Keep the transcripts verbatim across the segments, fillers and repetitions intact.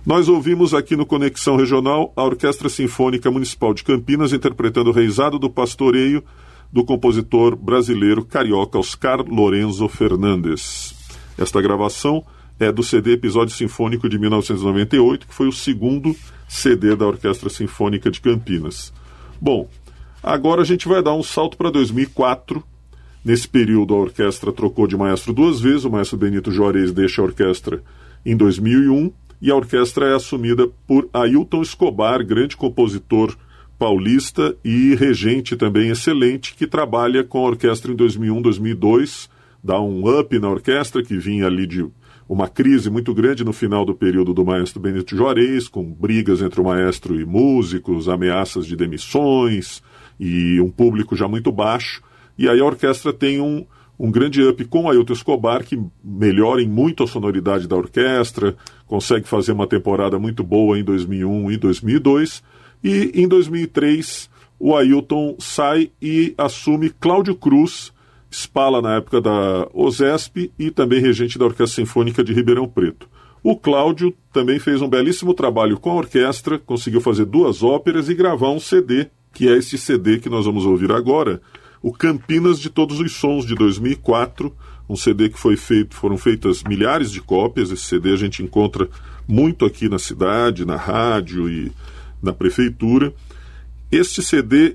Nós ouvimos aqui no Conexão Regional a Orquestra Sinfônica Municipal de Campinas interpretando o Reisado do Pastoreio, do compositor brasileiro carioca Oscar Lorenzo Fernandes. Esta gravação é do C D Episódio Sinfônico de mil novecentos e noventa e oito, que foi o segundo C D da Orquestra Sinfônica de Campinas. Bom, agora a gente vai dar um salto para dois mil e quatro. Nesse período a orquestra trocou de maestro duas vezes, o maestro Benito Juarez deixa a orquestra em dois mil e um, e a orquestra é assumida por Ailton Escobar, grande compositor paulista e regente também excelente, que trabalha com a orquestra em dois mil e um, dois mil e dois, dá um up na orquestra, que vinha ali de uma crise muito grande no final do período do maestro Benito Juarez, com brigas entre o maestro e músicos, ameaças de demissões e um público já muito baixo. E aí a orquestra tem um, um grande up com Ailton Escobar, que melhora em muito a sonoridade da orquestra, consegue fazer uma temporada muito boa em dois mil e um e dois mil e dois, e em dois mil e três o Ailton sai e assume Cláudio Cruz, Spala na época da OSESP e também regente da Orquestra Sinfônica de Ribeirão Preto. O Cláudio também fez um belíssimo trabalho com a orquestra, conseguiu fazer duas óperas e gravar um C D, que é esse C D que nós vamos ouvir agora, o Campinas de Todos os Sons, de dois mil e quatro, um C D que foi feito, foram feitas milhares de cópias. Esse C D a gente encontra muito aqui na cidade, na rádio e na prefeitura. Este C D,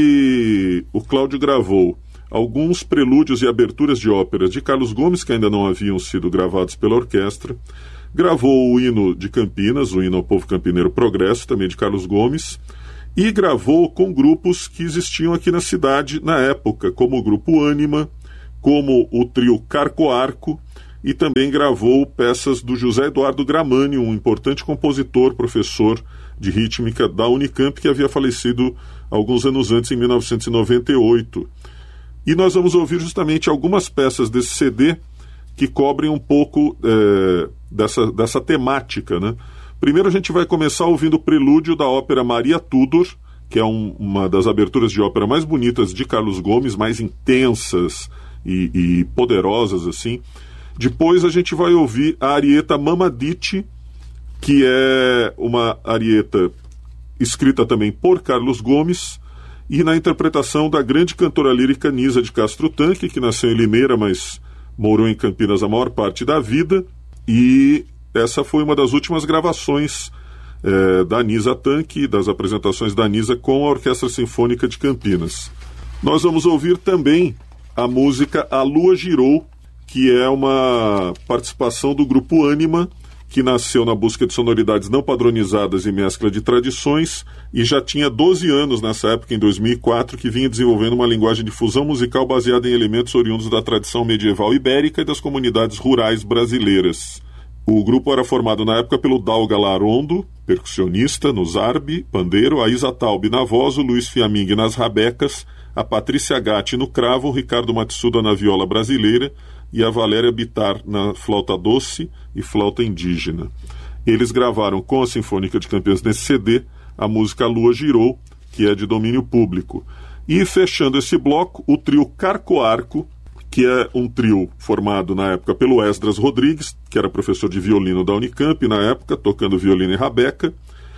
ele, o Cláudio gravou alguns prelúdios e aberturas de óperas de Carlos Gomes, que ainda não haviam sido gravados pela orquestra. Gravou o hino de Campinas, o hino ao povo campineiro Progresso, também de Carlos Gomes. E gravou com grupos que existiam aqui na cidade na época, como o Grupo Ânima, como o trio Carcoarco, e também gravou peças do José Eduardo Gramani, um importante compositor, professor de rítmica da Unicamp, que havia falecido alguns anos antes, em mil novecentos e noventa e oito. E nós vamos ouvir justamente algumas peças desse C D que cobrem um pouco é, dessa, dessa temática, né? Primeiro a gente vai começar ouvindo o prelúdio da ópera Maria Tudor, que é um, uma das aberturas de ópera mais bonitas de Carlos Gomes, mais intensas e, e poderosas, assim. Depois a gente vai ouvir a arieta Mamadite, que é uma arieta escrita também por Carlos Gomes, e na interpretação da grande cantora lírica Nisa de Castro Tanque, que nasceu em Limeira, mas morou em Campinas a maior parte da vida, e essa foi uma das últimas gravações é, da Nisa Tanque, das apresentações da Nisa com a Orquestra Sinfônica de Campinas. Nós vamos ouvir também a música A Lua Girou, que é uma participação do Grupo Ânima, que nasceu na busca de sonoridades não padronizadas e mescla de tradições, e já tinha doze anos nessa época, em dois mil e quatro, que vinha desenvolvendo uma linguagem de fusão musical baseada em elementos oriundos da tradição medieval ibérica e das comunidades rurais brasileiras. O grupo era formado na época pelo Dalga Larondo, percussionista, no zarbe, pandeiro, a Isa Taube na voz, o Luiz Fiaming nas rabecas, a Patrícia Gatti no cravo, o Ricardo Matsuda na viola brasileira e a Valéria Bittar na flauta doce e flauta indígena. Eles gravaram com a Sinfônica de Campinas nesse C D a música A Lua Girou, que é de domínio público. E fechando esse bloco, o trio Carcoarco, que é um trio formado na época pelo Esdras Rodrigues, que era professor de violino da Unicamp na época, tocando violino e rabeca,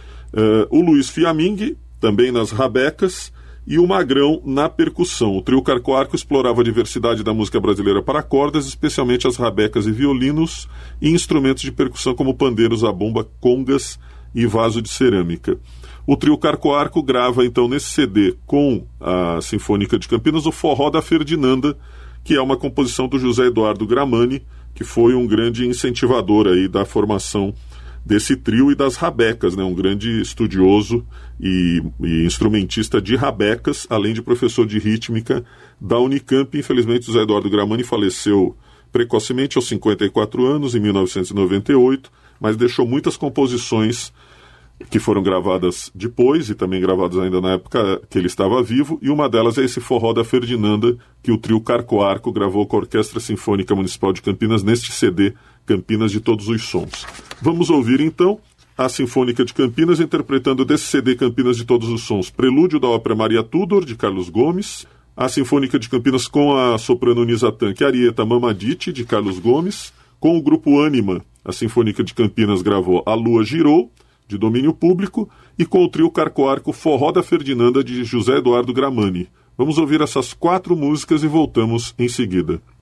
uh, o Luiz Fiaming, também nas rabecas, e o Magrão na percussão. O trio Carcoarco explorava a diversidade da música brasileira para cordas, especialmente as rabecas e violinos, e instrumentos de percussão como pandeiros, zabumba, congas e vaso de cerâmica. O trio Carcoarco grava então nesse C D com a Sinfônica de Campinas o Forró da Ferdinanda, que é uma composição do José Eduardo Gramani, que foi um grande incentivador aí da formação desse trio e das rabecas, né? Um grande estudioso e, e instrumentista de rabecas, além de professor de rítmica da Unicamp. Infelizmente, José Eduardo Gramani faleceu precocemente aos cinquenta e quatro anos, em mil novecentos e noventa e oito, mas deixou muitas composições que foram gravadas depois e também gravadas ainda na época que ele estava vivo, e uma delas é esse Forró da Ferdinanda, que o trio Carcoarco gravou com a Orquestra Sinfônica Municipal de Campinas neste C D Campinas de Todos os Sons. Vamos ouvir então a Sinfônica de Campinas interpretando desse C D Campinas de Todos os Sons prelúdio da ópera Maria Tudor, de Carlos Gomes, a Sinfônica de Campinas com a soprano Nisa Tanque, Arieta Mamadite, de Carlos Gomes, com o Grupo Ânima, A Sinfônica de Campinas gravou A Lua Girou, de domínio público, e com o trio Carcoarco Forró da Ferdinanda, de José Eduardo Gramani. Vamos ouvir essas quatro músicas e voltamos em seguida.